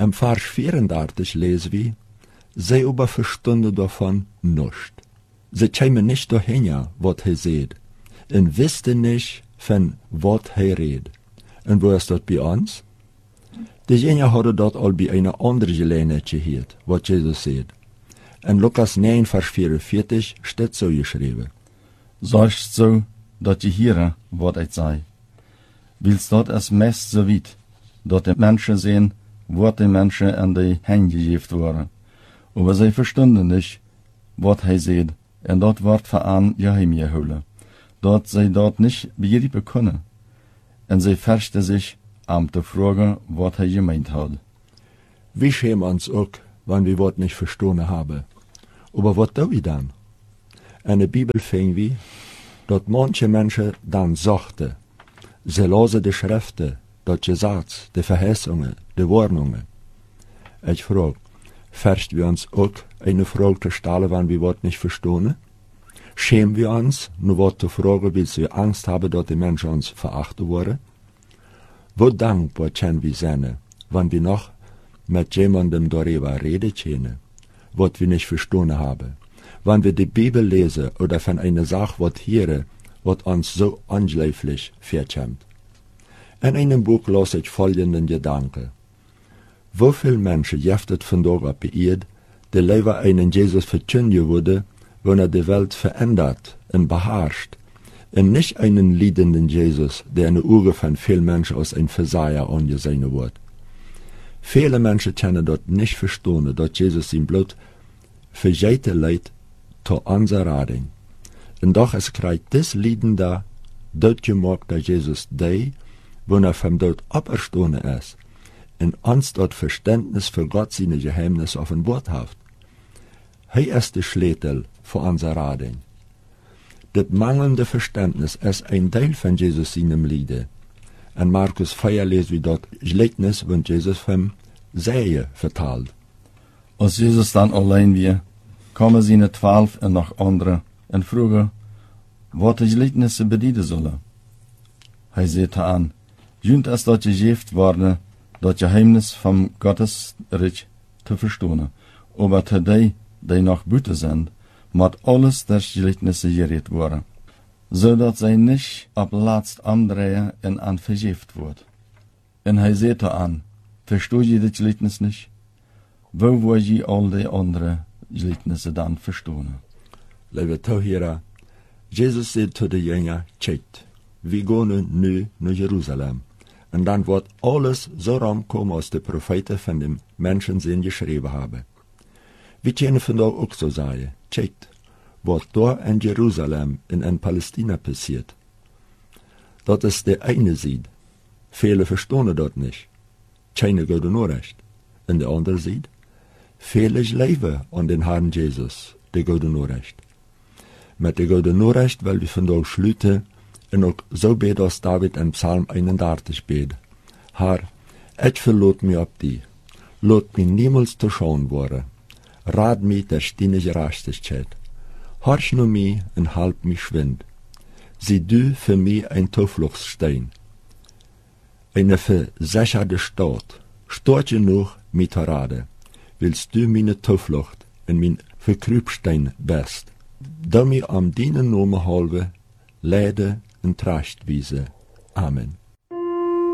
Im Vers 34 lesen wir, sie aber verstunden davon nicht. Sie kämen nicht dahin, was er seht, und wussten nicht, von was er redet. Und wo ist das bei uns? Diejenigen hadden dat al bij een andere gelegenheid gehört, wat Jesus sagt. In Lukas 9, Vers 44 steht so geschrieben. Zorgt zo dat je hieren wat ik zei. Wils dat es mest zo weit, dat de mensen zien wat de mensen aan de hand gegeven worden. Aber zij verstunden niet wat hij zegt, en dat wordt veraan geheim gehouden, dat zij dat niet begrijpen kunnen. En zij versten zich am te fragen wat hij gemeint had. Wir schämen uns auch, wenn wir Wort nicht verstanden haben. Aber was tun wir dann? In der Bibel finden wir, dass manche Menschen dann sagten, sie lasen die Schriften, das Gesetz, die Verheißungen, die Warnungen. Ich frage, fürchten wir uns auch, eine Frage zu stellen, wenn wir Wort nicht verstehen? Schämen wir uns, nur Wort zu fragen, weil wir Angst haben, dass die Menschen uns verachten wollen? Wo dankbar können wir sein, wenn wir noch mit jemandem darüber reden können, was wir nicht verstanden haben? Wenn wir die Bibel lesen oder von einer Sache was hören, was uns so unschleiflich vorkommt. In einem Buch las ich folgenden Gedanken. Wie viele Menschen gibt es vandaag op de Erde, die lieber einen Jesus verkündigen würde, wenn er die Welt verändert und beherrscht, und nicht einen liedenden Jesus, der in den Augen von vielen Menschen als ein Versager angesehen wird. Viele Menschen können dort nicht verstehen, dass Jesus sein Blut für jede Leid zu unserer Rettung. Und doch es kriegt das Lieden da, dort gemacht, dass Jesus die, wenn er vom Tod auferstanden ist, und uns dort Verständnis für Gott seine Geheimnisse offenbart hat. Er ist der Schlüssel für unsere Rettung. Das mangelnde Verständnis ist ein Teil von Jesus seinem Liede. In Markus 4 lesen wir dort Gleichnis, wenn Jesus vom Säen verteilt. Als Jesus dann allein wir, kommen seine 12 und noch andere und fragen, wat die Gleichnisse bedienen sollen. Er sagt an, jünt es dat gegeven worden, dat Geheimnis vom Gottes Reich zu verstehen, aber zu die noch buiten sind, moet alles der Gleichnisse geredet worden, zodat zij nicht op laatst andrehen en an vergift wordt. En hij sagt an, verstoe je dit Gleichnis nicht? Wo wil je al die andere Gleichnisse dann verstehen? Liebe Zuhörer, Jesus sagt zu den Jüngern, tscheit, wir gehen nu nach Jerusalem. Und dann wird alles so rumkommen, als die Propheten von den Menschen sind geschrieben haben. Wir können von da auch so sagen, tscheit, was da in Jerusalem und in Palästina passiert. Das ist der eine Seite. Viele verstehen das nicht. Keine gute Nachricht. Und der andere Seite, viele leben an den Herrn Jesus, die gute Nachricht. Mit der guten Nachricht will wir von da schließen und auch so beten, als David in Psalm 31 betet. Herr, ich verlot mich auf dich. Lot mich niemals zu schauen worden. Rat mich der stille Gerechtigkeit. Horch nur mich und halt mich schwind. Sieh du für mich ein Zufluchtsstein. Eine versicherte Stadt, Stadt genug mit Rade. Willst du meine Zuflucht und mein Verkrübstein best. Da mir am deinen Namen halbe, Leide und Trachtwiese. Amen.